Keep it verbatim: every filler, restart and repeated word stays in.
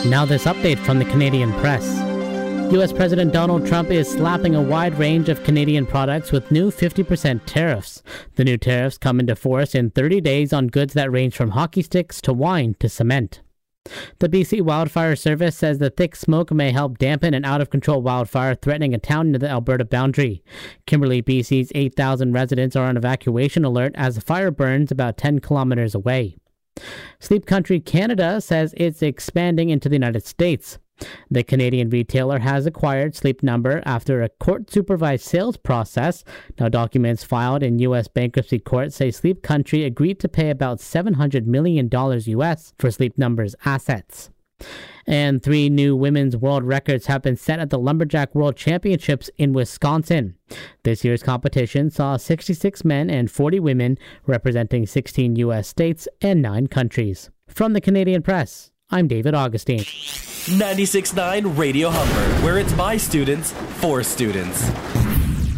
Now this update from the Canadian Press. U S President Donald Trump is slapping a wide range of Canadian products with new fifty percent tariffs. The new tariffs come into force in thirty days on goods that range from hockey sticks to wine to cement. The B C Wildfire Service says the thick smoke may help dampen an out-of-control wildfire threatening a town near the Alberta boundary. Kimberley, B C's eight thousand residents are on evacuation alert as the fire burns about ten kilometers away. Sleep Country Canada says it's expanding into the United States. The Canadian retailer has acquired Sleep Number after a court-supervised sales process. Now, documents filed in U S bankruptcy court say Sleep Country agreed to pay about seven hundred million dollars U S for Sleep Number's assets. And three new women's world records have been set at the Lumberjack World Championships in Wisconsin. This year's competition saw sixty-six men and forty women representing sixteen U S states and nine countries. From the Canadian Press, I'm David Augustine. ninety-six point nine Radio Humber, where it's by students, for students.